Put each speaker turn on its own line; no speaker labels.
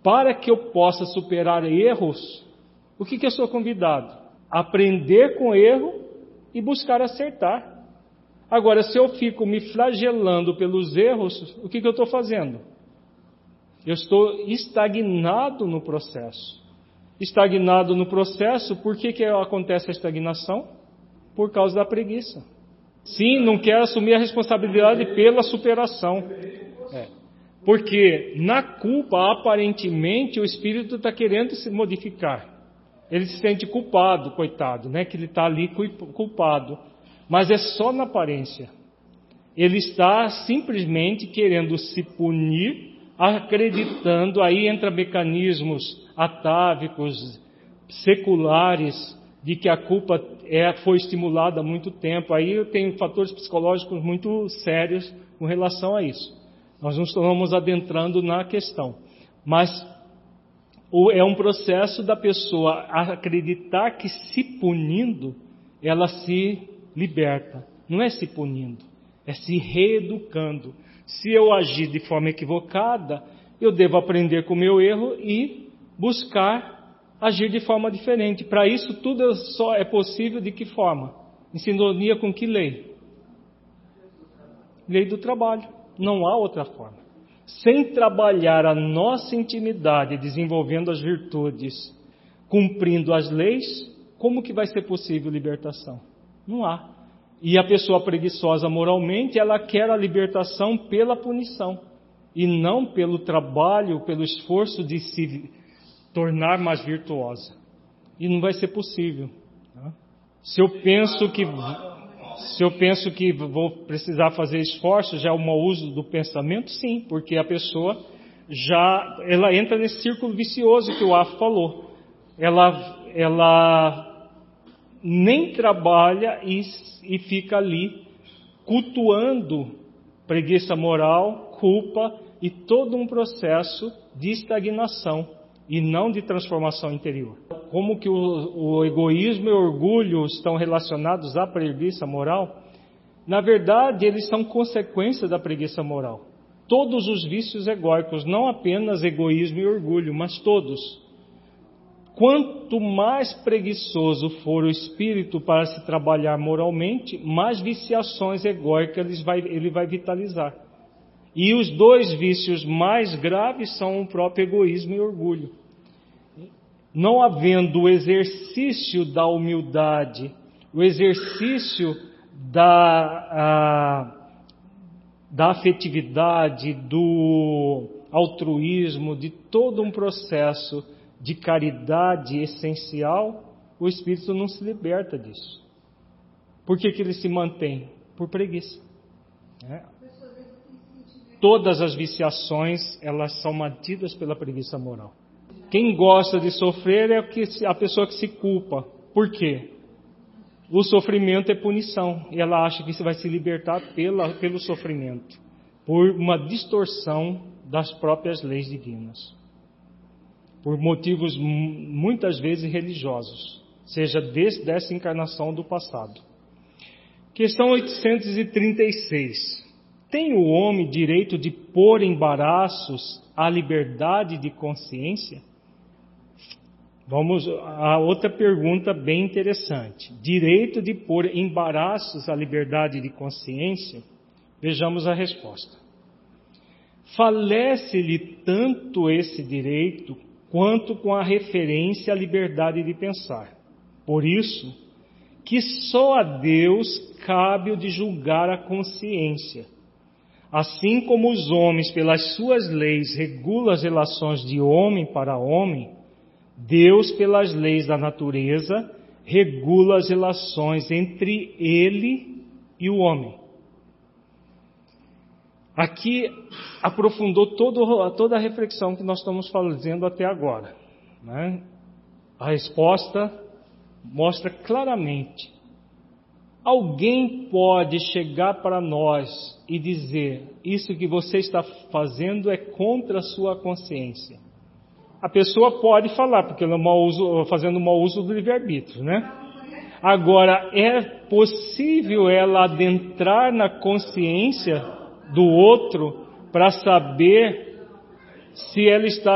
Para que eu possa superar erros, o que eu sou convidado? Aprender com erro e buscar acertar. Agora, se eu fico me flagelando pelos erros, o que eu estou fazendo? Eu estou estagnado no processo. Estagnado no processo, por que acontece a estagnação? Por causa da preguiça. Sim, não quer assumir a responsabilidade pela superação. Porque na culpa, aparentemente, o espírito está querendo se modificar. Ele se sente culpado, coitado, né? Que ele está ali culpado. Mas é só na aparência. Ele está simplesmente querendo se punir, acreditando, aí entra mecanismos atávicos, seculares, de que a culpa foi estimulada há muito tempo. Aí eu tenho fatores psicológicos muito sérios com relação a isso. Nós não estamos adentrando na questão. Mas é um processo da pessoa acreditar que se punindo, ela se liberta. Não é se punindo, é se reeducando. Se eu agir de forma equivocada, eu devo aprender com o meu erro e buscar agir de forma diferente. Para isso, tudo só é possível de que forma? Em sintonia com que lei? Lei do trabalho. Não há outra forma. Sem trabalhar a nossa intimidade, desenvolvendo as virtudes, cumprindo as leis, como que vai ser possível libertação? Não há. E a pessoa preguiçosa moralmente, ela quer a libertação pela punição, e não pelo trabalho, pelo esforço de se tornar mais virtuosa. E não vai ser possível. Se eu penso que vou precisar fazer esforço, já é um mau uso do pensamento, sim, porque a pessoa ela entra nesse círculo vicioso que o Afo falou. Ela nem trabalha e fica ali cultuando preguiça moral, culpa e todo um processo de estagnação e não de transformação interior. Como que o egoísmo e o orgulho estão relacionados à preguiça moral? Na verdade, eles são consequência da preguiça moral. Todos os vícios egóicos, não apenas egoísmo e orgulho, mas todos. Quanto mais preguiçoso for o espírito para se trabalhar moralmente, mais viciações egóicas ele vai vitalizar. E os dois vícios mais graves são o próprio egoísmo e orgulho. Não havendo o exercício da humildade, o exercício da afetividade, do altruísmo, de todo um processo de caridade essencial, o espírito não se liberta disso. Por que ele se mantém? Por preguiça. Todas as viciações, elas são mantidas pela preguiça moral. Quem gosta de sofrer é a pessoa que se culpa. Por quê? O sofrimento é punição. E ela acha que vai se libertar pelo sofrimento, por uma distorção das próprias leis divinas. Por motivos muitas vezes religiosos, seja desde essa encarnação do passado. Questão 836. Tem o homem direito de pôr embaraços à liberdade de consciência? Vamos a outra pergunta bem interessante. Direito de pôr embaraços à liberdade de consciência? Vejamos a resposta. Falece-lhe tanto esse direito quanto com a referência à liberdade de pensar. Por isso, que só a Deus cabe o de julgar a consciência. Assim como os homens, pelas suas leis, regulam as relações de homem para homem, Deus, pelas leis da natureza, regula as relações entre ele e o homem. Aqui aprofundou toda a reflexão que nós estamos fazendo até agora, né? A resposta mostra claramente. Alguém pode chegar para nós e dizer: isso que você está fazendo é contra a sua consciência. A pessoa pode falar, porque ela está fazendo mau uso do livre-arbítrio, né? Agora, é possível ela adentrar na consciência do outro para saber se ela está